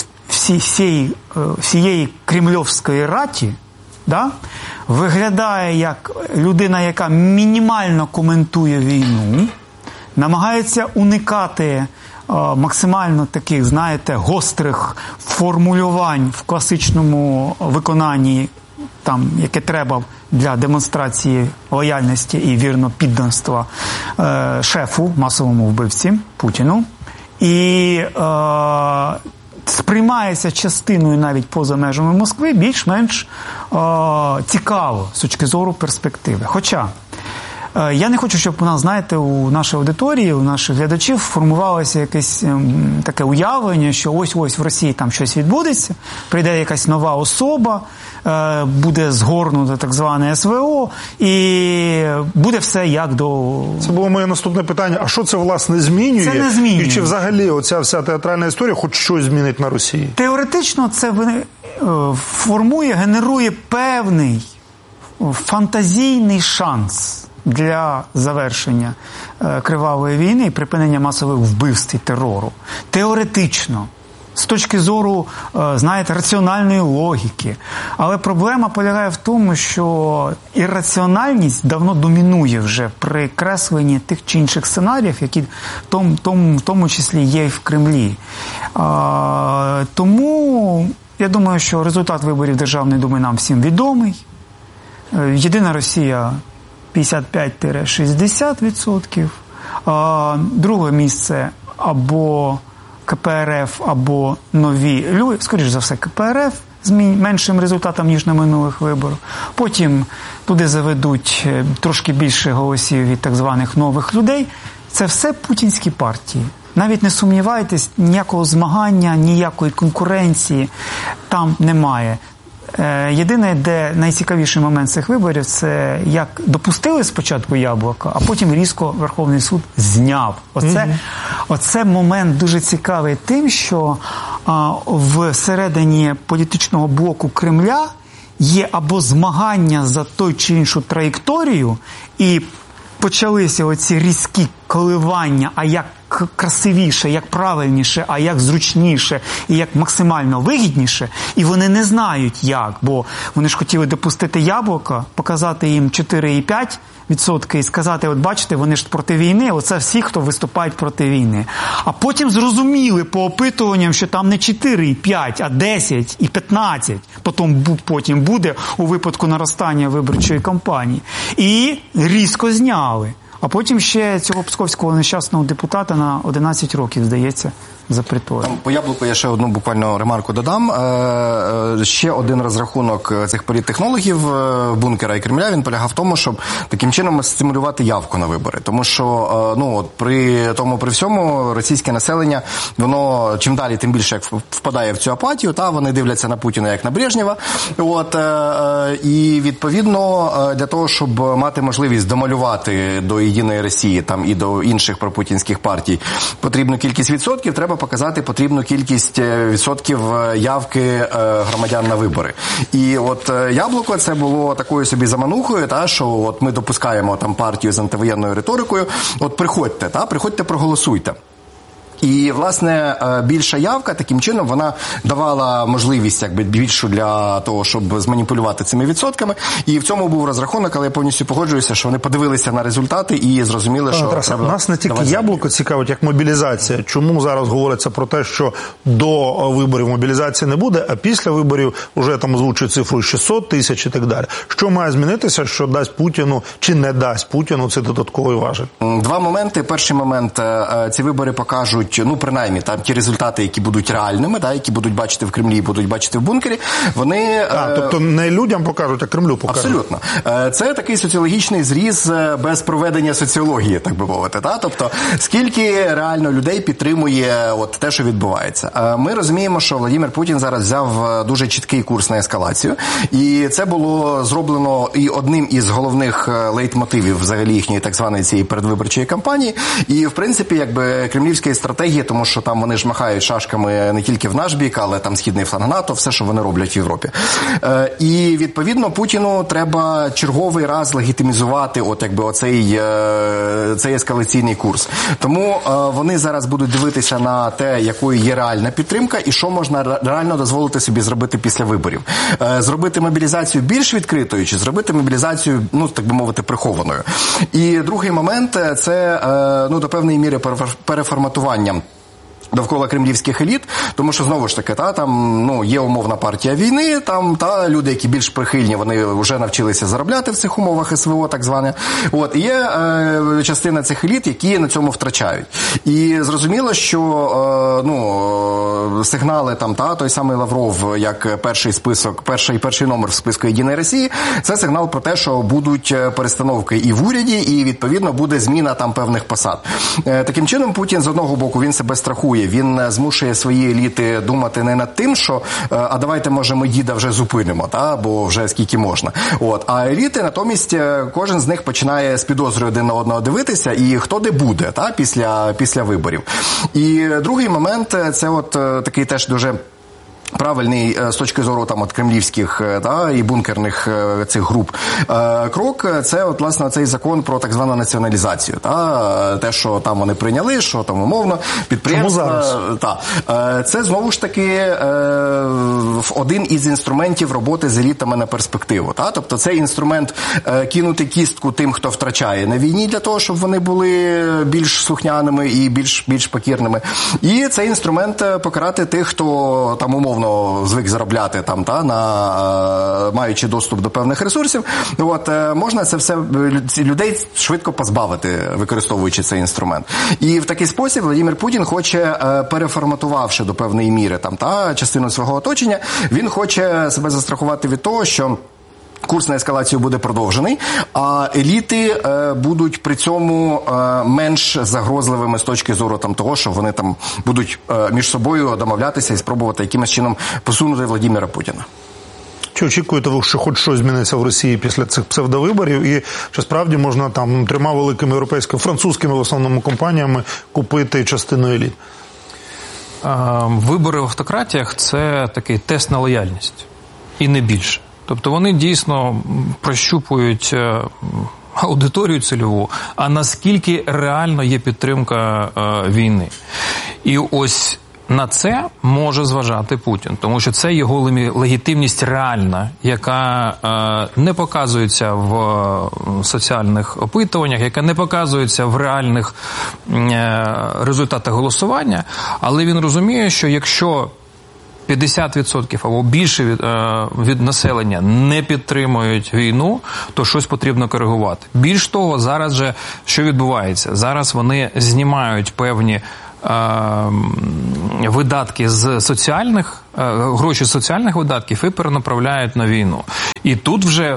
всієї кремльовської раті, виглядає як людина, яка мінімально коментує війну, намагається уникати максимально таких, гострих формулювань в класичному виконанні, яке треба для демонстрації лояльності і вірного підданства шефу, масовому вбивці Путіну. І сприймається частиною навіть поза межами Москви більш-менш цікаво з точки зору перспективи. Хоча я не хочу, щоб у нас, у нашій аудиторії, у наших глядачів формувалося якесь таке уявлення, що ось в Росії там щось відбудеться, прийде якась нова особа, буде згорнуто так зване СВО, і буде все як до... Це було моє наступне питання. А що це, власне, змінює? Це не змінює. І чи взагалі оця вся театральна історія хоч щось змінить на Росії? Теоретично це генерує певний фантазійний шанс для завершення кривавої війни і припинення масових вбивств і терору. Теоретично. З точки зору, раціональної логіки. Але проблема полягає в тому, що ірраціональність давно домінує вже при кресленні тих чи інших сценаріїв, які в тому числі є і в Кремлі. Тому я думаю, що результат виборів Державної Думи нам всім відомий. Єдина Росія 55-60%. Друге місце або КПРФ, або нові люди, скоріш за все КПРФ, з меншим результатом, ніж на минулих виборах. Потім туди заведуть трошки більше голосів від так званих нових людей. Це все путінські партії. Навіть не сумнівайтесь, ніякого змагання, ніякої конкуренції там немає. Єдине, де найцікавіший момент цих виборів, це як допустили спочатку Яблока, а потім різко Верховний суд зняв. Оце момент дуже цікавий тим, що всередині політичного блоку Кремля є або змагання за той чи іншу траєкторію, і почалися оці різкі коливання, а як красивіше, як правильніше, а як зручніше і як максимально вигідніше, і вони не знають як, бо вони ж хотіли допустити Яблока, показати їм 4,5% і сказати, от бачите, вони ж проти війни, оце всі, хто виступають проти війни. А потім зрозуміли по опитуванням, що там не 4,5, а 10 і 15, потім буде у випадку наростання виборчої кампанії. І різко зняли. А потім ще цього псковського нещасного депутата на 11 років, здається, за притвором. По Яблуку я ще одну буквально ремарку додам. Ще один розрахунок цих політтехнологів Бункера і Кремля, він полягав в тому, щоб таким чином стимулювати явку на вибори. Тому що при всьому російське населення, воно чим далі, тим більше як впадає в цю апатію, вони дивляться на Путіна як на Брежнєва. І відповідно для того, щоб мати можливість домалювати до Єдиної Росії і до інших пропутінських партій потрібну кількість відсотків, треба показати потрібну кількість відсотків явки громадян на вибори. І Яблуко це було такою собі заманухою, що ми допускаємо партію з антивоєнною риторикою, приходьте, проголосуйте. І, власне, більша явка, таким чином, вона давала можливість більшу для того, щоб зманіпулювати цими відсотками. І в цьому був розрахунок, але я повністю погоджуюся, що вони подивилися на результати і зрозуміли, що треба... Нас не тільки Яблуко цікавить, як мобілізація. Чому зараз говориться про те, що до виборів мобілізації не буде, а після виборів вже там озвучують цифру 600 тисяч і так далі. Що має змінитися, що дасть Путіну чи не дасть Путіну цей додатковий важіль? Два моменти. Перший момент, ці вибори покажуть, принаймні, ті результати, які будуть реальними, які будуть бачити в Кремлі і будуть бачити в бункері, вони... Тобто не людям покажуть, а Кремлю покажуть. Абсолютно. Це такий соціологічний зріз без проведення соціології, так би мовити. Тобто, скільки реально людей підтримує те, що відбувається. Ми розуміємо, що Владимир Путін зараз взяв дуже чіткий курс на ескалацію, і це було зроблено і одним із головних лейтмотивів взагалі їхньої так званої цієї передвиборчої кампанії. І, в принципі, кремлівської стратегії, тому що там вони ж махають шашками не тільки в наш бік, але там східний фланг НАТО, все, що вони роблять в Європі. І, відповідно, Путіну треба черговий раз легітимізувати цей ескалаційний курс. Тому вони зараз будуть дивитися на те, якою є реальна підтримка і що можна реально дозволити собі зробити після виборів. Зробити мобілізацію більш відкритою чи зробити мобілізацію, так би мовити, прихованою. І другий момент – це до певної міри переформатування довкола кремлівських еліт, тому що, знову ж таки, є умовна партія війни, люди, які більш прихильні, вони вже навчилися заробляти в цих умовах СВО, так зване. І є частина цих еліт, які на цьому втрачають. І зрозуміло, що сигнали, той самий Лавров, як перший номер в списку Єдиної Росії, це сигнал про те, що будуть перестановки і в уряді, і, відповідно, буде зміна певних посад. Таким чином, Путін, з одного боку, він себе страхує, він змушує свої еліти думати не над тим, що а давайте, може, ми діда вже зупинимо, бо вже скільки можна. А еліти, натомість, кожен з них починає з підозрою один на одного дивитися, і хто де буде після виборів. І другий момент, це такий теж дуже правильний з точки зору кремлівських і бункерних цих груп крок, це власне цей закон про так звану націоналізацію. Те, що там вони прийняли, що там умовно підприємства. Це знову ж таки один із інструментів роботи з елітами на перспективу. Тобто це інструмент кинути кістку тим, хто втрачає на війні, для того, щоб вони були більш слухняними і більш покірними. І це інструмент покарати тих, хто умовно звик заробляти на маючи доступ до певних ресурсів, можна це все людей швидко позбавити, використовуючи цей інструмент. І в такий спосіб Владимир Путін хоче, переформатувавши до певної міри частину свого оточення, він хоче себе застрахувати від того, що курс на ескалацію буде продовжений, а еліти будуть при цьому менш загрозливими з точки зору того, що вони будуть між собою домовлятися і спробувати якимось чином посунути Владимира Путіна. Чи очікуєте ви, що хоч щось зміниться в Росії після цих псевдовиборів, і чи справді можна 3 великими європейськими, французькими в основному компаніями купити частину еліт? Вибори в автократіях – це такий тест на лояльність. І не більше. Тобто вони дійсно прощупують аудиторію цільову, а наскільки реально є підтримка війни. І ось на це може зважати Путін, тому що це його легітимність реальна, яка не показується в соціальних опитуваннях, яка не показується в реальних результатах голосування, але він розуміє, що якщо 50% або більше від населення не підтримують війну, то щось потрібно коригувати. Більш того, зараз же що відбувається? Зараз вони знімають певні видатки з соціальних, гроші з соціальних видатків і перенаправляють на війну. І тут вже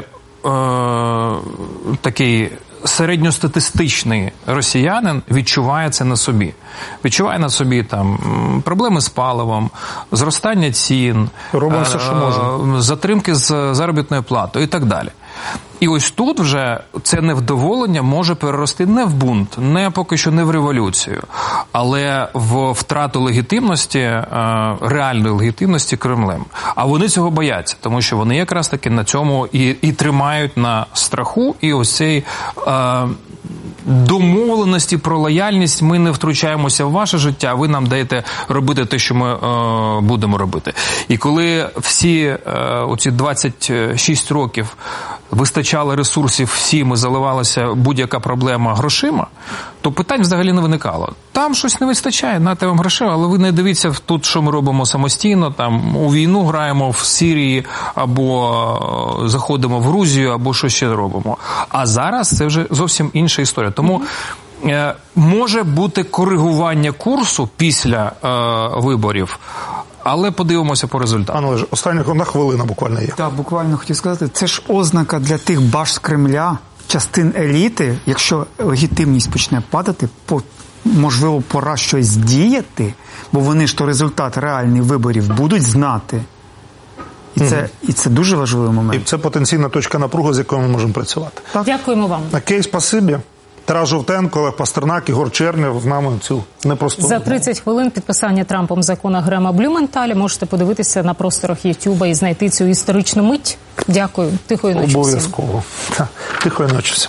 такий середньостатистичний росіянин відчуває це на собі. Відчуває на собі проблеми з паливом, зростання цін, все, що можемо, затримки з заробітною платою і так далі. І ось тут вже це невдоволення може перерости не в бунт, поки що не в революцію, але в втрату легітимності, реальної легітимності Кремлем. А вони цього бояться, тому що вони якраз таки на цьому і тримають на страху, і ось цей домовленості про лояльність, ми не втручаємося в ваше життя, ви нам даєте робити те, що ми будемо робити. І коли всі оці 26 років вистачало ресурсів всім і заливалася будь-яка проблема грошима, то питань взагалі не виникало. Там щось не вистачає, нате вам грошей, але ви не дивіться тут, що ми робимо самостійно, у війну граємо в Сирії, або заходимо в Грузію, або що ще робимо. А зараз це вже зовсім інша історія. Тому може бути коригування курсу після виборів, але подивимося по результату. Пане Олеже, остання хвилина буквально є. Так, буквально хотів сказати, це ж ознака для тих башт Кремля, частин еліти, якщо легітимність почне падати, можливо, пора щось діяти, бо вони ж то результат реальних виборів будуть знати. І це дуже важливий момент. І це потенційна точка напруги, з якою ми можемо працювати. Так. Дякуємо вам. Окей, спасибі. Тарас Жовтенко, Олег Пастернак, Ігор Чернєв з нами цю непросту. За 30 хвилин підписання Трампом закона Грема Блюменталя можете подивитися на просторах Ютуба і знайти цю історичну мить. Дякую. Тихої ночі всім. Обов'язково. Тихої ночі всім.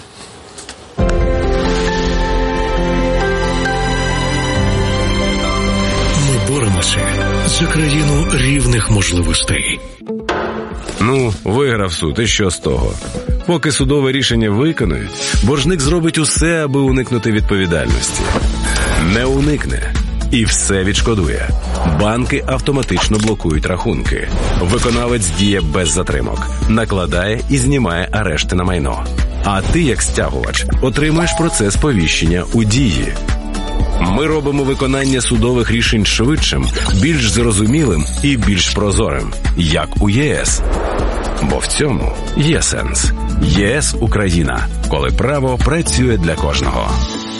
Ми боремося за країну рівних можливостей. Виграв суд, і що з того? Поки судове рішення виконують, боржник зробить усе, аби уникнути відповідальності. Не уникне. І все відшкодує. Банки автоматично блокують рахунки. Виконавець діє без затримок. Накладає і знімає арешти на майно. А ти, як стягувач, отримуєш процес повіщення у дії. Ми робимо виконання судових рішень швидшим, більш зрозумілим і більш прозорим, як у ЄС. Бо в цьому є сенс. ЄС – Україна. Коли право працює для кожного.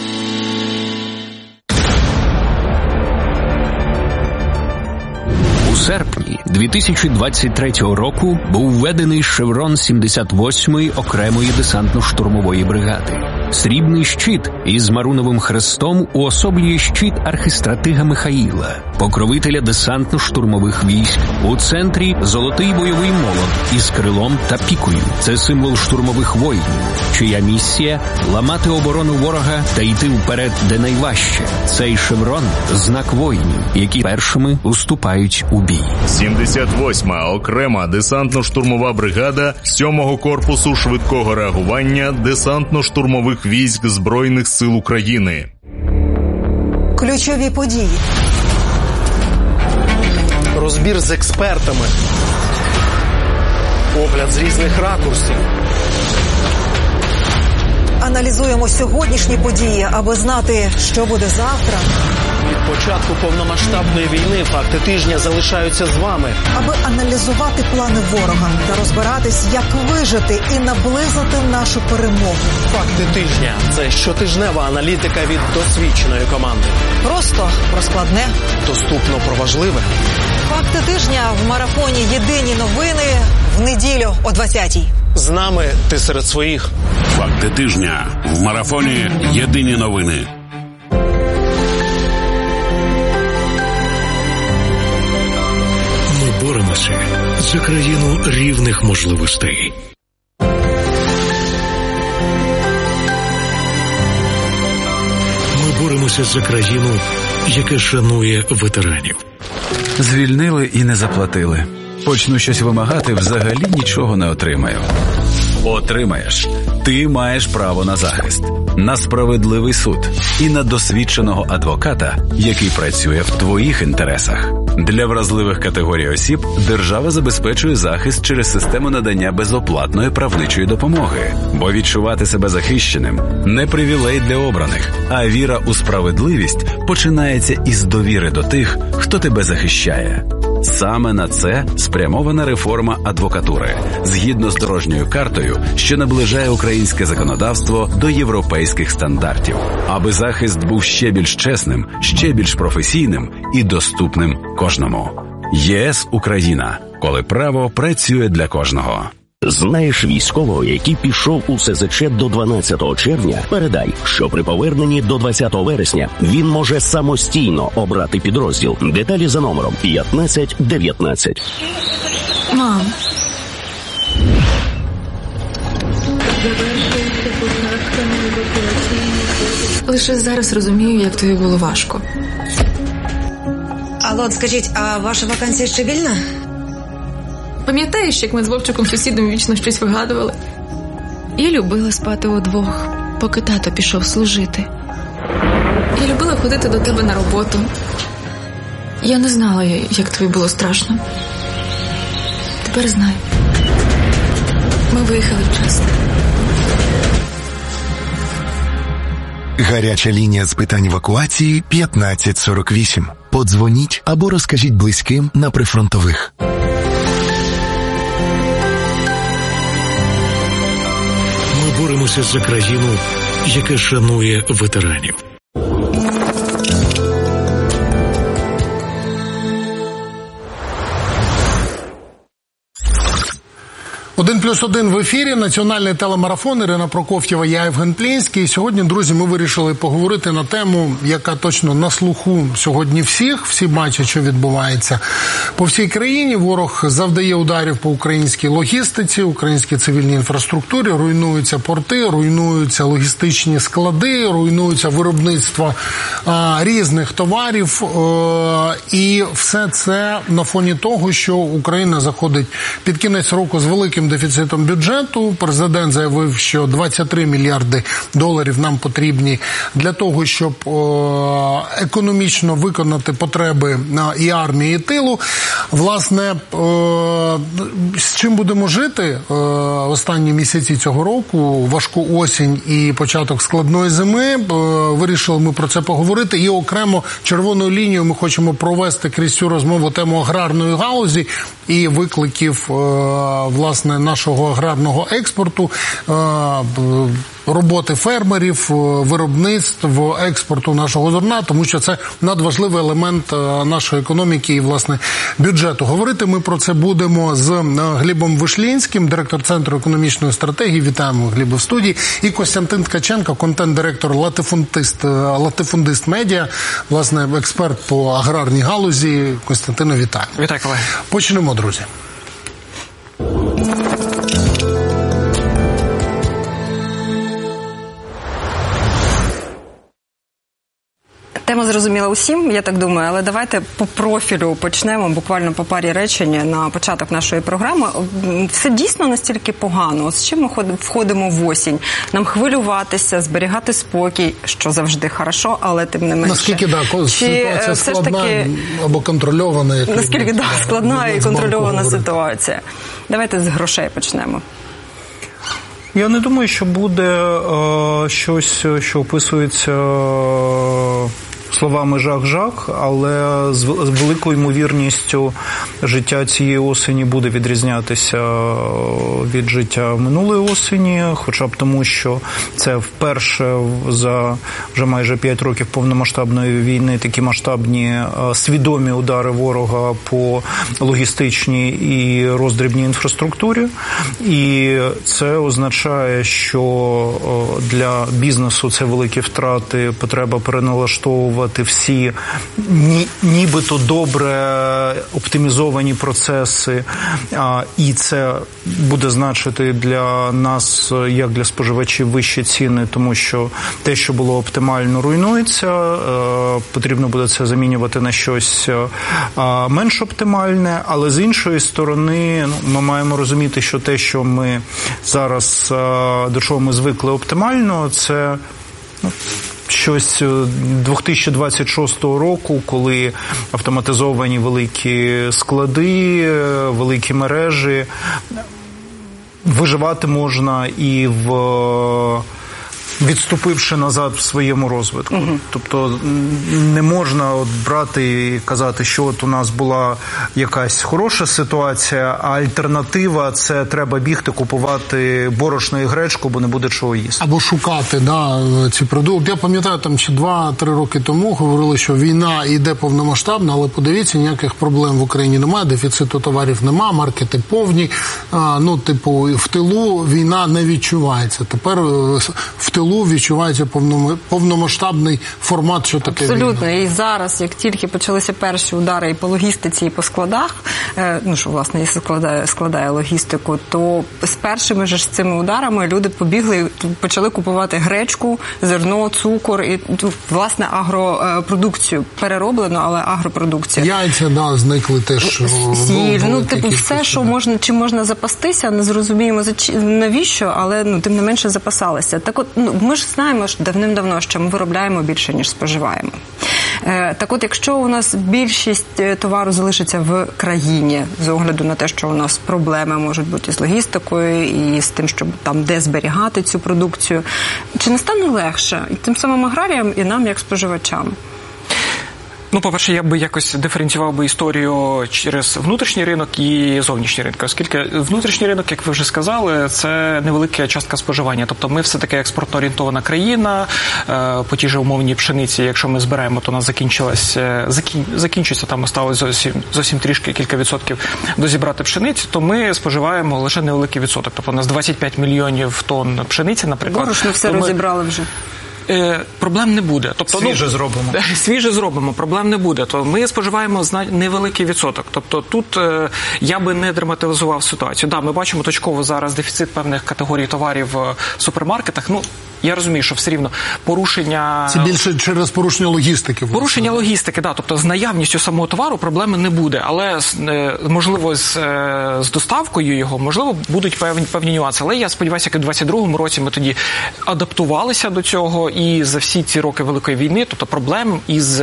У серпні 2023 року був введений шеврон 78-ї окремої десантно-штурмової бригади. Срібний щит із маруновим хрестом уособлює щит архистратига Михаїла, покровителя десантно-штурмових військ. У центрі золотий бойовий молот із крилом та пікою. Це символ штурмових воїнів, чия місія – ламати оборону ворога та йти вперед, де найважче. Цей шеврон – знак воїнів, які першими уступають у бій. 78-ма окрема десантно-штурмова бригада 7-го корпусу швидкого реагування десантно-штурмових військ Збройних сил України. Ключові події. Розбір з експертами. Погляд з різних ракурсів. Аналізуємо сьогоднішні події, аби знати, що буде завтра. Від початку повномасштабної війни факти тижня залишаються з вами. Аби аналізувати плани ворога та розбиратись, як вижити і наблизити нашу перемогу. Факти тижня – це щотижнева аналітика від досвідченої команди. Просто про складне. Доступно про важливе. Факти тижня в марафоні «Єдині новини» в неділю о 20-й. З нами ти серед своїх. Факти тижня в марафоні «Єдині новини». Ми боремося за країну рівних можливостей. Ми боремося за країну, яка шанує ветеранів. Звільнили і не заплатили. Почну щось вимагати, взагалі нічого не отримаю. Отримаєш. Ти маєш право на захист, на справедливий суд і на досвідченого адвоката, який працює в твоїх інтересах. Для вразливих категорій осіб держава забезпечує захист через систему надання безоплатної правничої допомоги. Бо відчувати себе захищеним – не привілей для обраних, а віра у справедливість починається із довіри до тих, хто тебе захищає. Саме на це спрямована реформа адвокатури, згідно з дорожньою картою, що наближає українське законодавство до європейських стандартів, аби захист був ще більш чесним, ще більш професійним і доступним кожному. ЄС Україна, коли право працює для кожного. Знаєш військового, який пішов у СЗЧ до 12 червня? Передай, що при поверненні до 20 вересня він може самостійно обрати підрозділ. Деталі за номером 1519. Мам. Лише зараз розумію, як тобі було важко. Алло, скажіть, а ваша вакансія ще вільна? Пам'ятаєш, як ми з Вовчиком сусідом вічно щось вигадували? Я любила спати удвох, поки тато пішов служити. Я любила ходити до тебе на роботу. Я не знала, як тобі було страшно. Тепер знаю. Ми виїхали вчасно. Гаряча лінія з питань евакуації 1548. Подзвоніть або розкажіть близьким на прифронтових. Ми боремося за країну, яка шанує ветеранів. 1+1 в ефірі, національний телемарафон, Ірина Прокоф'єва, я Євген Плінський. І сьогодні, друзі, ми вирішили поговорити на тему, яка точно на слуху сьогодні всіх. Всі бачать, що відбувається по всій країні. Ворог завдає ударів по українській логістиці, українській цивільній інфраструктурі, руйнуються порти, руйнуються логістичні склади, руйнується виробництво різних товарів. І все це на фоні того, що Україна заходить під кінець року з великим дефіцитом бюджету. Президент заявив, що 23 мільярди доларів нам потрібні для того, щоб економічно виконати потреби і армії, і тилу. Власне, з чим будемо жити останні місяці цього року, важку осінь і початок складної зими, вирішили ми про це поговорити. І окремо червоною лінією ми хочемо провести крізь цю розмову тему аграрної галузі і викликів, власне, нашого аграрного експорту, роботи фермерів, виробництв, експорту нашого зерна, тому що це надважливий елемент нашої економіки і, власне, бюджету. Говорити ми про це будемо з Глібом Вишлінським, директор Центру економічної стратегії. Вітаємо, Глібе, в студії. І Костянтин Ткаченко, контент-директор Латифундист Медіа, власне, експерт по аграрній галузі. Костянтино, вітаю. Вітаю, колеги. Почнемо, друзі. Тема зрозуміла усім, я так думаю, але давайте по профілю почнемо, буквально по парі речень на початок нашої програми. Все дійсно настільки погано? З чим ми входимо в осінь? Нам хвилюватися, зберігати спокій, що завжди хорошо, але тим не менше. Наскільки ситуація складна або контрольована? Наскільки складна і контрольована ситуація? Давайте з грошей почнемо. Я не думаю, що буде щось, що описується словами «жах-жах», але з великою ймовірністю життя цієї осені буде відрізнятися від життя минулої осені, хоча б тому, що це вперше за вже майже 5 років повномасштабної війни такі масштабні свідомі удари ворога по логістичній і роздрібній інфраструктурі. І це означає, що для бізнесу це великі втрати, потреба переналаштовувати всі нібито добре оптимізовані процеси, і це буде значити для нас, як для споживачів, вищі ціни, тому що те, що було оптимально, руйнується, потрібно буде це замінювати на щось менш оптимальне, але з іншої сторони ми маємо розуміти, що те, що ми зараз, до чого ми звикли оптимально, це щось 2026 року, коли автоматизовані великі склади, великі мережі, виживати можна і відступивши назад в своєму розвитку. Тобто не можна брати і казати, що от у нас була якась хороша ситуація, а альтернатива – це треба бігти, купувати борошно і гречку, бо не буде чого їсти. Або шукати ці продукти. Я пам'ятаю, там ще 2-3 роки тому говорили, що війна йде повномасштабна, але подивіться, ніяких проблем в Україні немає, дефіциту товарів немає, маркети повні. В тилу війна не відчувається. Тепер в тилу відчувається повномасштабний формат, що таке війна. Абсолютно. І зараз, як тільки почалися перші удари і по логістиці, і по складах, що, власне, і складає логістику, то з першими ж цими ударами люди побігли, почали купувати гречку, зерно, цукор і, власне, агропродукцію. Перероблено, але агропродукцію. Яйця, зникли теж. Сіль, все, що можна, чим можна запастися, не зрозуміємо навіщо, але, тим не менше запасалися. Так от, ми ж знаємо давним-давно, що ми виробляємо більше, ніж споживаємо. Так от, якщо у нас більшість товару залишиться в країні, з огляду на те, що у нас проблеми можуть бути з логістикою і з тим, щоб там де зберігати цю продукцію, чи не стане легше і тим самим аграріям, і нам, як споживачам? По-перше, я би якось диференціював би історію через внутрішній ринок і зовнішній ринок, оскільки внутрішній ринок, як ви вже сказали, це невелика частка споживання. Тобто ми все-таки експортно орієнтована країна, по тій же умовній пшениці, якщо ми збираємо, то у нас закінчується, там осталось зовсім трішки, кілька відсотків дозібрати пшениці, то ми споживаємо лише невеликий відсоток. Тобто у нас 25 мільйонів тонн пшениці, наприклад. Борошно все розібрали вже. Проблем не буде. Свіже зробимо, проблем не буде. То ми споживаємо невеликий відсоток. Тобто тут я би не драматизував ситуацію. Ми бачимо точково зараз дефіцит певних категорій товарів в супермаркетах. Я розумію, що все рівно порушення... Це більше через порушення логістики. Порушення логістики, Тобто з наявністю самого товару проблеми не буде. Але, можливо, з доставкою його, можливо, будуть певні нюанси. Але я сподіваюся, як у 2022 році ми тоді адаптувалися до цього. І за всі ці роки Великої війни, тобто проблем із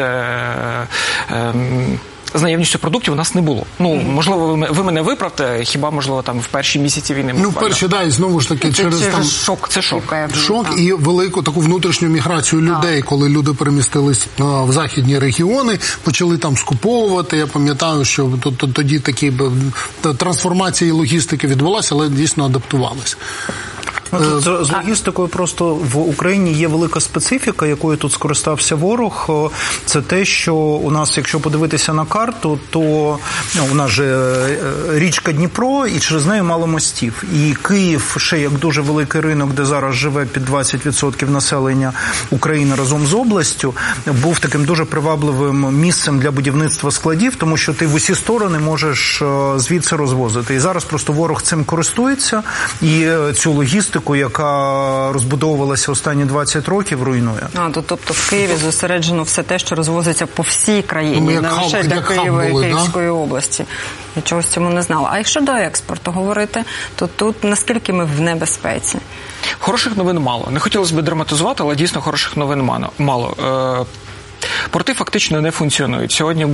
наявністю продуктів у нас не було. Можливо, ви мене виправте, хіба, можливо, там в перші місяці війни. Перші, і знову ж таки, через шок. Це шок і велику таку внутрішню міграцію людей, коли люди перемістились в західні регіони, почали там скуповувати. Я пам'ятаю, що тоді такі трансформації логістики відбулася, але дійсно адаптувалися. З логістикою просто в Україні є велика специфіка, якою тут скористався ворог. Це те, що у нас, якщо подивитися на карту, то у нас же річка Дніпро, і через неї мало мостів. І Київ, ще як дуже великий ринок, де зараз живе під 20% населення України разом з областю, був таким дуже привабливим місцем для будівництва складів, тому що ти в усі сторони можеш звідси розвозити. І зараз просто ворог цим користується, і цю логістику логістику, яка розбудовувалася останні 20 років, руйнує. Тобто в Києві зосереджено все те, що розвозиться по всій країні, не лише для Києва і Київської області. Я чогось цьому не знала. А якщо до експорту говорити, то тут наскільки ми в небезпеці? Хороших новин мало. Не хотілося б драматизувати, але дійсно хороших новин мало. Порти фактично не функціонують. Сьогодні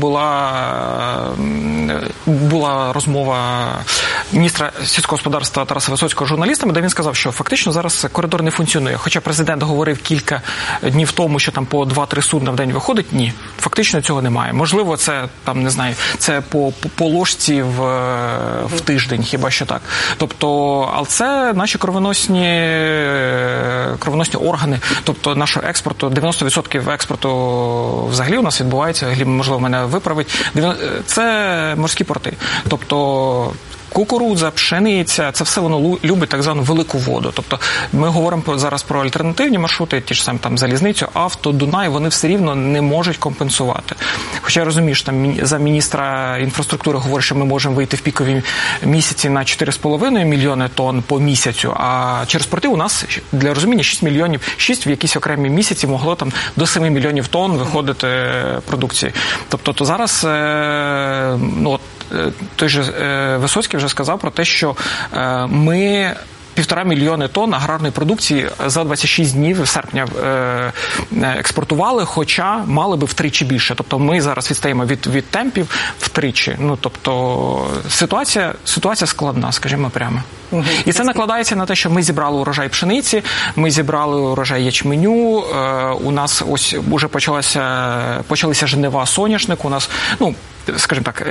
була розмова міністра сільського господарства Тараса Висоцького з журналістами, де він сказав, що фактично зараз коридор не функціонує. Хоча президент говорив кілька днів тому, що там по 2-3 судна в день виходить, ні. Фактично цього немає. Можливо, це, там, не знаю, це по ложці в тиждень, хіба що так. Тобто, але це наші кровоносні органи, тобто нашого експорту, 90% експорту взагалі у нас відбувається, Гліб, можливо, мене виправить, це морські порти. Тобто кукурудза, пшениця, це все воно любить так звану велику воду. Тобто ми говоримо зараз про альтернативні маршрути, ті ж самі там залізницю, Авто, Дунай, вони все рівно не можуть компенсувати. Хоча я розумію, що там за міністра інфраструктури говорить, що ми можемо вийти в пікові місяці на 4,5 мільйони тонн по місяцю, а через порти у нас, для розуміння, 6 мільйонів, 6 в якісь окремі місяці могло там до 7 мільйонів тонн виходити продукції. Тобто то зараз, той же Висоцький вже сказав про те, що ми 1,5 мільйони тонн аграрної продукції за 26 днів серпня експортували, хоча мали би втричі більше. Тобто ми зараз відстаємо від темпів втричі. Тобто ситуація складна, скажімо прямо. І це накладається на те, що ми зібрали урожай пшениці, ми зібрали урожай ячменю, у нас ось уже почалися жнива соняшнику, у нас, скажімо так,